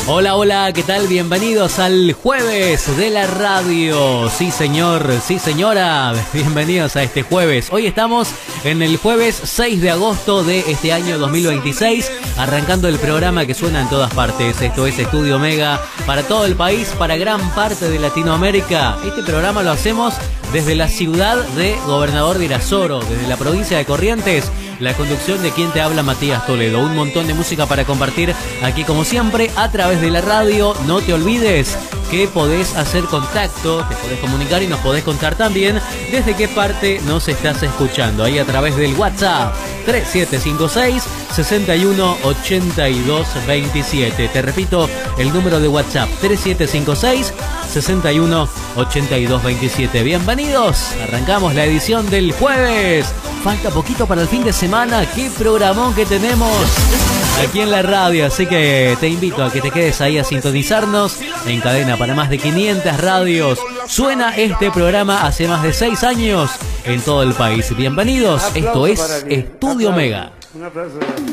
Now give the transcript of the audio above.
Hola, hola, ¿qué tal? Bienvenidos al jueves de la radio. Sí, señor, sí, señora. Bienvenidos a este jueves. Hoy estamos en el jueves 6 de agosto de este año 2026, arrancando el programa que suena en todas partes. Esto es Estudio Mega para todo el país, para gran parte de Latinoamérica. Este programa lo hacemos desde la ciudad de Gobernador Virasoro, desde la provincia de Corrientes. La conducción de quien te habla, Matías Toledo. Un montón de música para compartir aquí como siempre a través de la radio. No te olvides que podés hacer contacto, te podés comunicar y nos podés contar también desde qué parte nos estás escuchando. Ahí a través del WhatsApp 3756-618227. Te repito el número de WhatsApp 3756-618227. Bienvenidos, arrancamos la edición del jueves. Falta poquito para el fin de semana. ¡Qué programón que tenemos aquí en la radio! Así que te invito a que te quedes ahí a sintonizarnos en cadena para más de 500 radios. Suena este programa hace más de 6 años en todo el país. Bienvenidos, esto es Estudio Mega.